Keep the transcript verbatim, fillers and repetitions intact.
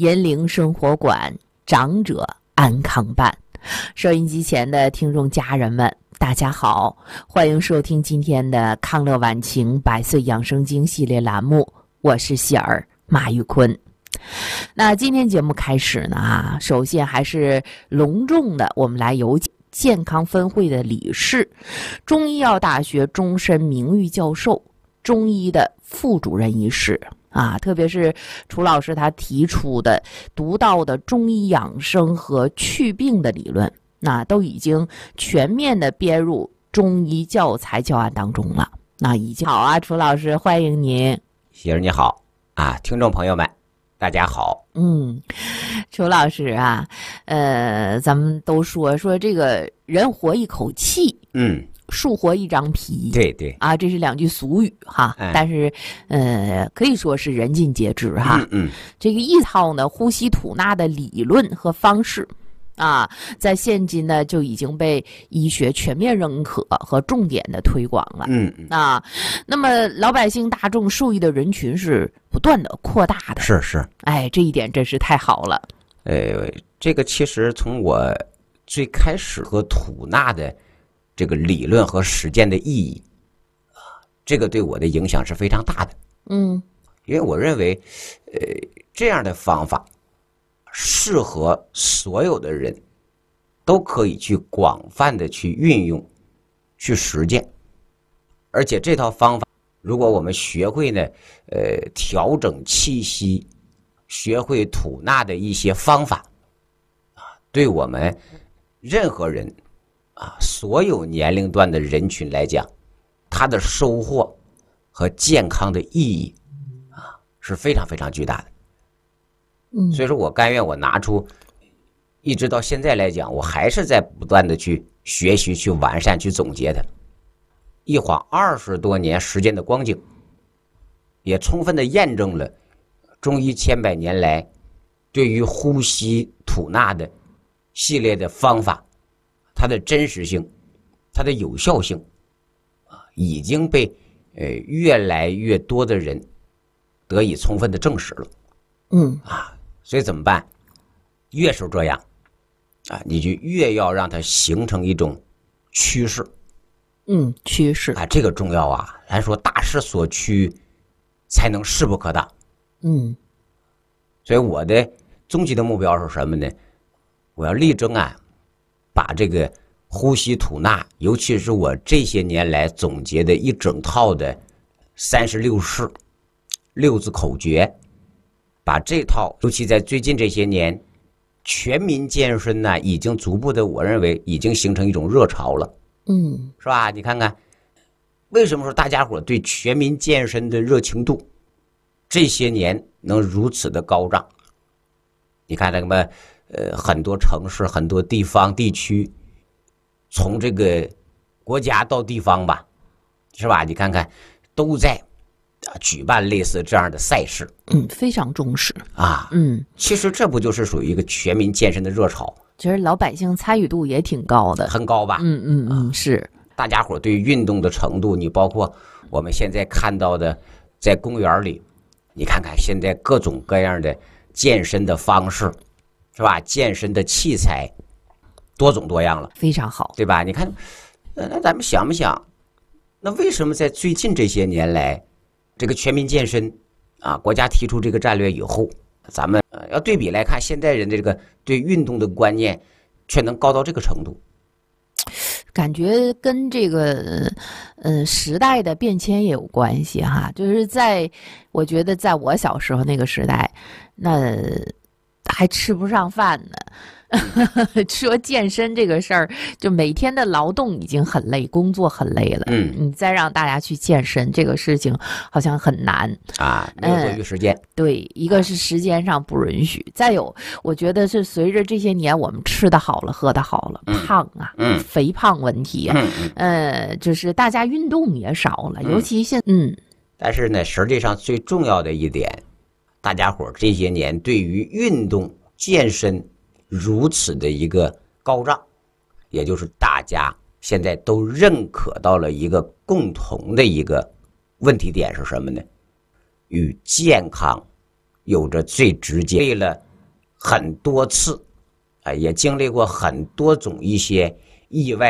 银铃生活馆，长者安康办。收音机前的听众家人们，大家好，欢迎收听今天的康乐晚晴百岁养生经系列栏目，我是喜儿马玉坤。那今天节目开始呢啊，首先还是隆重的，我们来有请健康分会的理事，中医药大学终身名誉教授，中医的副主任医师啊，特别是楚老师他提出的独到的中医养生和祛病的理论，那都已经全面的编入中医教材教案当中了。那已经好啊，楚老师，欢迎您。 喜儿你好啊，听众朋友们大家好。 嗯，楚老师啊，呃，咱们都说说这个人活一口气， 嗯， 树活一张皮， 对对啊，这是两句俗语哈，嗯、但是呃，可以说是人尽皆知哈。 嗯, 嗯， 这个一套呢，呼吸吐纳的理论和方式。啊，在现今呢就已经被医学全面认可和重点的推广了。 嗯嗯啊，那么老百姓大众受益的人群是不断的扩大的。 是是， 哎，这一点真是太好了。 呃，这个其实从我最开始和吐纳的这个理论和实践的意义，这个对我的影响是非常大的。 嗯， 因为我认为，呃，这样的方法适合所有的人，都可以去广泛的去运用、去实践。而且这套方法，如果我们学会呢，呃，调整气息，学会吐纳的一些方法，啊，对我们任何人，啊，所有年龄段的人群来讲，它的收获和健康的意义，啊，是非常非常巨大的。 嗯， 所以说我甘愿我拿出，一直到现在来讲，我还是在不断的去学习、去完善、去总结它。一晃二十多年时间的光景，也充分的验证了中医千百年来对于呼吸吐纳的系列的方法，它的真实性、它的有效性，啊，已经被呃越来越多的人得以充分的证实了。 嗯啊。所以怎么办？越是这样，啊，你就越要让它形成一种趋势。 嗯，趋势啊，这个重要啊。咱说大势所趋，才能势不可挡。 嗯， 所以我的终极的目标是什么呢？我要力争啊，把这个呼吸吐纳，尤其是我这些年来总结的一整套的三十六式、六字口诀。把这套，尤其在最近这些年，全民健身呢，已经逐步的，我认为已经形成一种热潮了。 嗯， 是吧？你看看，为什么说大家伙对全民健身的热情度这些年能如此的高涨？你看那个么，呃，很多城市、很多地方地区，从这个国家到地方吧，是吧？你看看，都在。啊，举办类似这样的赛事， 嗯，非常重视啊， 嗯， 其实这不就是属于一个全民健身的热潮？ 其实老百姓参与度也挺高的， 很高吧？ 嗯嗯嗯，是。 大家伙对运动的程度，你包括我们现在看到的，在公园里，你看看现在各种各样的健身的方式，是吧？健身的器材多种多样了， 非常好， 对吧？你看，那咱们想不想，那为什么在最近这些年来？这个全民健身啊，国家提出这个战略以后，咱们呃要对比来看，现代人的这个对运动的观念却能高到这个程度， 感觉跟这个呃时代的变迁也有关系哈。就是在我觉得在我小时候那个时代，那还吃不上饭呢。说健身这个事儿，就每天的劳动已经很累，工作很累了。 嗯， 你再让大家去健身，这个事情好像很难啊，没有多余时间。 嗯、对，一个是时间上不允许，再有，我觉得是随着这些年我们吃的好了，喝的好了， 嗯、 胖啊， 嗯， 肥胖问题啊， 嗯呃，就是大家运动也少了，嗯、尤其现嗯。 但是呢，实际上最重要的一点，大家伙这些年对于运动健身。如此的一个高涨，也就是大家现在都认可到了一个共同的一个问题点是什么呢？与健康有着最直接，为了很多次，啊，也经历过很多种一些意外